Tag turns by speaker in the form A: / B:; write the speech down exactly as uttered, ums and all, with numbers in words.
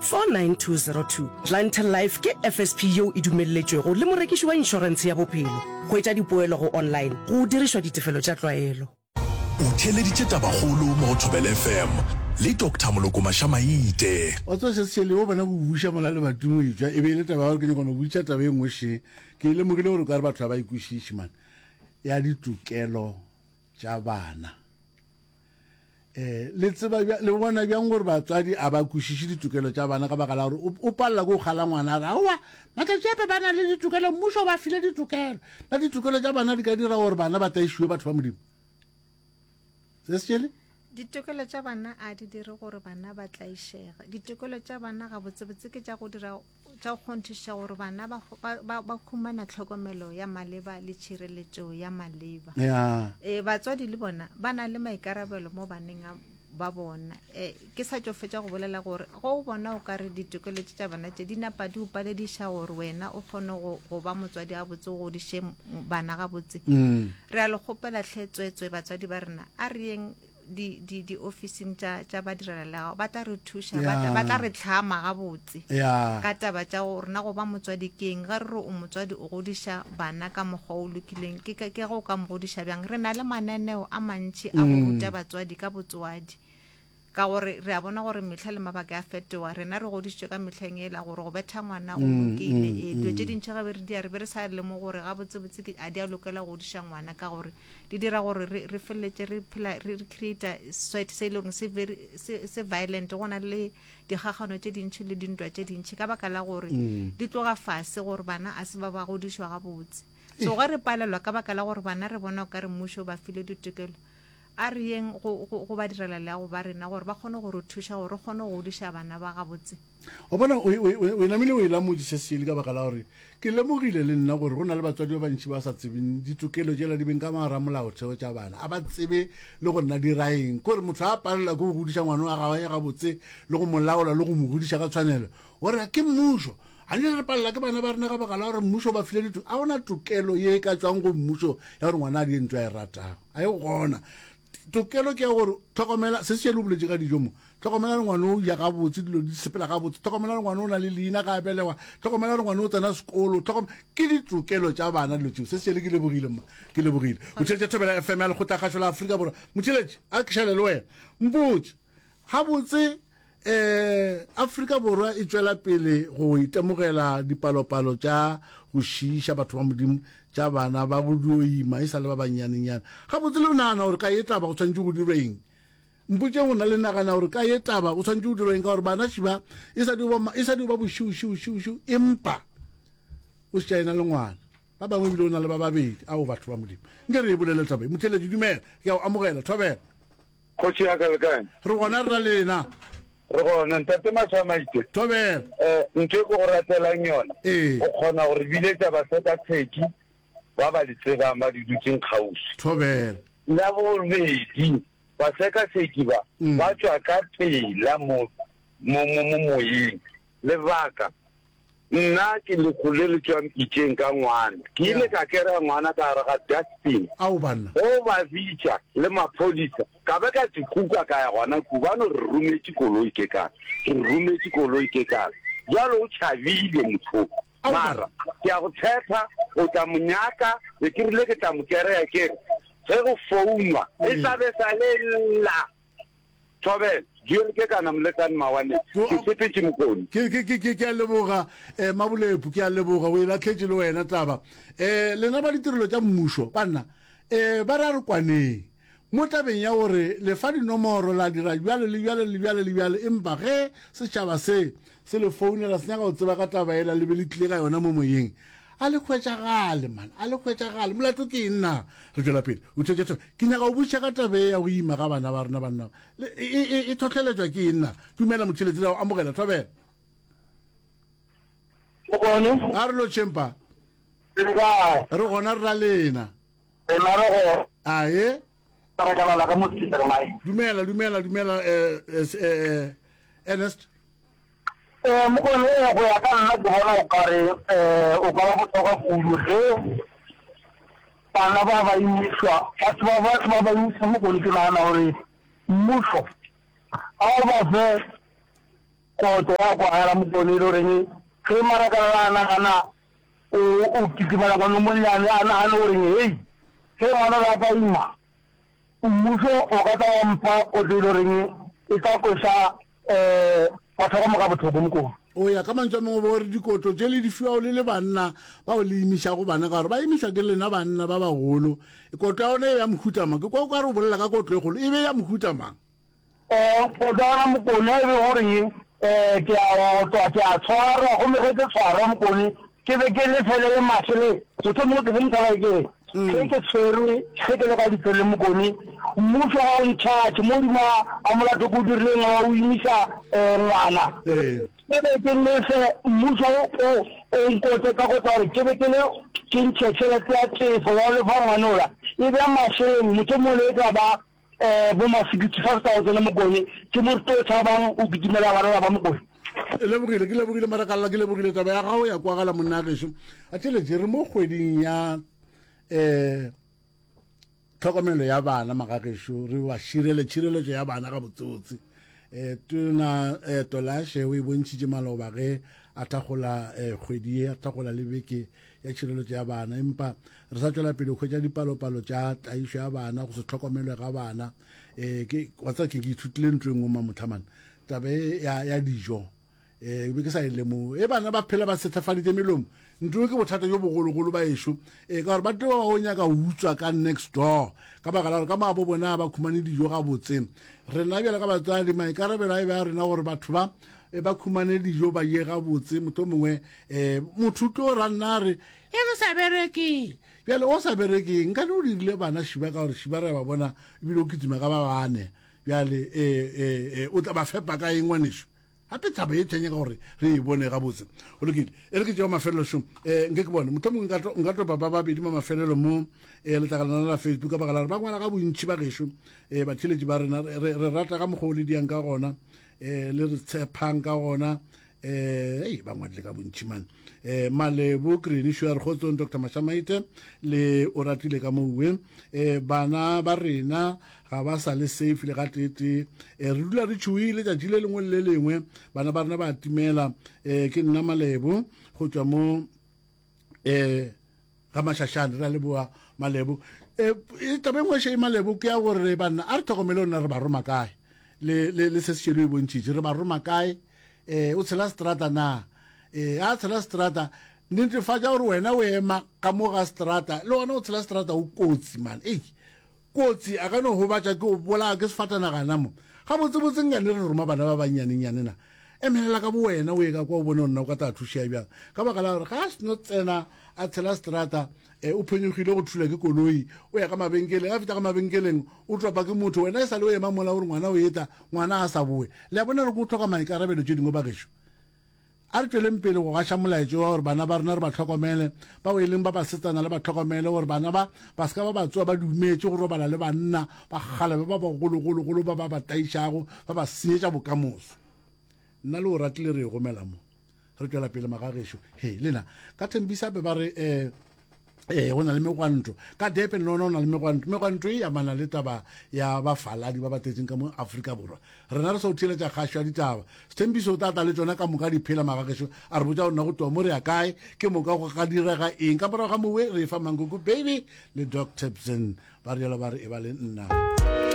A: four nine two zero two. Clientele Life ke F S P yo e dumelletšwego le morekiši wa insurance ya bophelo. Go etša dipoelo go online go dirišwa ditefelo tša tlwaelo.
B: O theleditše tabagolo mo Thobela F M le Doctor Moloko Mashamaite.
C: O tso se se le o bona go buša mola le batho e tšwa e be le taba gore ke go buša taba e nngwe she ke le mogile gore ka re batho ba ikwešiši man ya ditokelo tša bana. Eh le tseba le bona bjang gore batswadi a ba kwešiši ditokelo tša bana ka baka la gore o palla go kgala ngwana ra wa maka tšepe bana le ditokelo mmušo ba file ditokelo na ditokelo tša bana di ka dira gore bana ba taišiwe batho ba modimo. Sesele
D: ditokelo tša bana a di dire gore bana ba tlaišega. Ditokelo tša bana ga botsebotse ke tša go dira tša go kgonthiša gore bana ba ba khumana tlhokomelo ya maleba le tšhireletšo ya maleba.
C: ya
D: eh batswadi le bona bana le maikarabelo mo baneng ba bona. eh ke sa tšo fetša go bolela gore go bona o ka re ditokelo tša bana tše di napa di upalediša gore wena o kgone go ba motswadi a botse go diše bana ga botse. Re a le kgopela tlhetswetswe batswadi ba rena a re yeng di di di officing tša tša ba direla ba tla re thuša ba tla re tlhama ga botse ka taba tša go rena go ba motswadi keng ga re o motswadi o godiša bana ka mokgwa o lokileng ke ke go ka mo godiša bjang. Re na le mananeo a mantši a go ruta batswadi ka botswadi ka gore re a bona gore mehla le mabaka a fetoa. Rena re godišwe ka mehleng e la gore go betha ngwana go lokile e dilo tše dintšhe ga be re di a re be re sa le mo gore ga botsebotse a di a lokela go godiša ngwana ka gore di dira gore re feleletše re phela re create society se e leng se violent go na le dikgagano tše dintšhe le dintwa tše dintšhe ka baka la gore di tloga fase gore bana a se ba ba godišwa ga botse. So ga re palelwa ka baka la gore bana re bona o ka re mmušo ba file ditokelo a re yeng go ba direla le go ba rena gore ba kgone go re thuša gore re kgone go godiša bana ba ga botse.
C: o bona o namile o ela modise sele ka baka la gore ke lemogile le nna gore go na le batswadi ba bantši ba sa tsebeng ditokelo tšela di beng ka mara molaotheo tša bana a ba tsebe le go nna diraeng kore motho a palela ke go godiša ngwana wa gae ga botse le go molaola le go mo godiša ka tshwanelo gore ke mmušo a ne re palela ke bana ba rena ka baka la gore mmušo ba file ditokelo a ona tokelo ye ka tswang go mmušo ya gore ngwana a di ntwa e ratang a e gona tokelo ke gore tlhokomela se se le boletse ka dijo mo tlhokomela ngwana o ya ga botse dilo di sepela ga botse tlhokomela ngwana o na le leina ka belewa tlhokomela ngwana o tsena sekolo tlhokomela ke ditokelo tša bana dilo tšeo se se le ke le bogile mma ke le bogile o tšhelete Thobela F M ya le go tla gašola Afrika borwa motšheletši a ke šale le wena mpotse ga botse eh Afrika borwa e tswela pele go itemogela dipalopalo tša go šiša batho ba modimo tša bana ba go doima e sa le ba banyanenyana ga botse le o nagana gore ka e taba go tshwanetse go dirweng mpotse go na le nagana gore ka e taba go tshwanetse go dirweng ka gore bana šiba e sa di ba bošiušiušiušiu empa o se tšaena le ngwana ba bangwe ebile o na le ba babedi ao batho ba modimo nke re e bolele taba motheletši dumela ke a o amogela Thobela
E: kgotsi ya ka le kae
C: re gona re na lena
E: re gona ntate Mashamaite
C: Thobela
E: eh ntse go ratelang yona
C: Eh.
E: o kgona gore biletša ba seta tsheki ba ba di tsebang ba di dutseng kgausi
C: Thobela
E: la bobedi ba seka tsheki ba ba tswa ka pela mo mo mo moyeng lebaka nna ke le go le le tswang kitchen ka ngwana ke ile ka kera ngwana ka re ga dustbin
C: ao banna
E: o ba bitša le maphodisa ka ba ka tikuka ka ya gona kubano re rumetše koloi ke ka re rumetše koloi ke ka jalo o tšhabile motho mara ke a go tshepa o tla monyaka e ke rile ke tla mokereya ke ge go founwa e tlabe sa lela Thobela jele ke kana molekane mawane ke sepetse mokoni
C: ke ke ke ke a leboga eh Mabulepu ke a leboga o ela tlhetse le wena taba eh lena ba ditirelo tša mmušo banna eh ba ra re kwaneng mo tabeng ya gore le fa dinomoro la dira bjale le bjale le bjale le bjale empa ge setšhaba se se le founela se nyaka go tseba ka taba ela le be le tlile ka yona mo moyeng a le khwetšagale man a le khwetšagale molato ke nna re tšwela pele o tšetše ke nyaka go buša ka tabe ya go ima ga bana ba rena banna e tlhotlheletswa ke nna dumela motšheletši la go amogela Thobela a re lo tšhempa re gona re ra lena ae dumela dumela dumela eh Ernest
F: eh mo go le go ya ka nna ke bona o kare eh o ka ba botoka kudu ge bana ba ba imiswa batho ba ba ba imiswa mo go le ke nana gore mmuso a ba fe koto ya kwa ala mokone lo reng ge maraka la na kana o o kitimela ka no monyane ana ana o reng hey ge ngwana la ba ima mmuso o ka ta mpa o lo reng e ka ko sa eh batho ka moka botho bomko
C: o ya ka mantso mo bo re dikoto tse le di fiwa o le le banna ba o le imisha go bana ka re ba imisha ke lena banna ba ba golo koto ya one ya mkhutama ke kwa ka re bolela ka koto e golo e be ya mkhutama
F: eh o da mo ko ne be hore eh ke a o to ke a tshwara go me ke tshwara mo ko ne ke be ke le fele le masele so to mo ke mo ka ke ke ke tshwere ke ke le ka di fele mo ko ne mmuso wa o charge mo di ma amola to go dire nga o imisa eh ngwana
C: eh
F: ebe ke le se mmuso o o nkote ka go tsare ke be ke le ke ntshetsela tsa tse fo le fa nganola e be masele motho mo le ka ba eh bo ma sixty-five thousand mo gone ke mo to tsabang o bidimela bana ba mo gone
C: le bogile ke le bogile mara kala ke le bogile taba ya gago ya kwa gala monna ge sho a tshele je re mo kgweding ya eh tlhokomelo ya bana magagesho re wa shirele tshireletso ya bana ga botsotsi eh tuna eh tolashe we bontshitse maloba ge a thagola eh kgwedi ya thagola le beke ya tshireletso ya bana empa re sa tswela pele go ja dipalopalo tsa taisho ya bana go se tlhokomelwe ga bana eh ke watsa ke ke ithutile ntweng mo mamothamana tabe ya ya dijo eh be ke sa ile mo e bana ba phela ba sethafaditse melomo ntwe ke bothata jo bogologolo ba esho e ka re ba tlo go nya ka utswa ka next door ka ba gala ka ma bo bona ba khumane dijo ga botse re na bjela ka batswadi mai ka re bela e ba rena gore batho ba e ba khumane dijo ba ye ga botse motho mongwe eh mothuto ra nna re e re sa bereke bjale o sa bereke nka no dirile bana shiba ka gore shiba re ba bona ebile o kitima ka ba bane bjale eh eh o tla ba fepa ka engwanisho hape taba e tshenya ka gore re e bone ga botse o lokile e re ke tšea mafelelo sho um nke ke bone motho mongwe nka topa ba babedi mo mafelelo mo um letlakalana la Facebook ka bakala re ba ngwala ka bontšhi ba gešo um batheletši ba rena re rata ka mokgwa o le diang ka gona um le re tshepang ka gona um ei ba ngwadile ka bontšhi mane um malebo green sho ya re kgotsong Dr Mashamaite le o ratile ka mouwe um bana ba rena ga ba sa le safe le ga tete re dula re tšhoile tšatši le lengwe le lengwe bana ba rena ba timela um ke nna malebo go tšwa mo um ga mašašane ra leboa malebo um tabe ngwe še malebo ke ya gore banna a re tlhokomele o nna re ba roma kae le se se tšhelo e bontšhitše re ba roma kae um o tshela strata na um a tshela strata netefatša gore wena o ema ka mo ga strata le gona o tshela strata o kotsi man ei kotsi a ka no go batša ke o bolaya ke sefatanagana mo ga botsebotse nnyane re roma bana ba bannyanenyane na emelela ka bo wena o e ka kwa o bone o nna o ka ta thušea bjang ka baka la gore ga a seno tsena a tshela strata um o phonyogile go thula ke koloi o ya ka mabenkeleng a feta ka mabenkeleng o tropa ke motho wena e sa le o ema mola gore ngwana o eta ngwana a sa boe le a bone re ko tlhoka maikarabelo tse dingwe ba gešo a re tsweleng pele go gaša molaetso wa gore bana ba rena re ba tlhokomele ba o e leng ba basetsana le ba tlhokomele gore bana ba ba seka ba ba tsoa ba dumetse go robala le banna ba gale ba ba bagologologolo ba ba ba taišago ba ba senyetša bokamoso nna le o ratile re e gomela mo re tswela pele magagešo he lena ka thembisape ba re um eh go na le megwanto ka depe nona o na le megwanto megwanto e amana le taba ya bafaladi ba batetseng ka mo Afrika Borwa rena re sa o theletša kgašo ya ditaba sethembiso o tata le tsona ka moka di phela magagešo a re botša gona go toa mo re ya kae ke moka go ka direga eng ka morago ga mowe re e fa mankoko baby le Doc Tebson ba re jalo ba re e ba le nna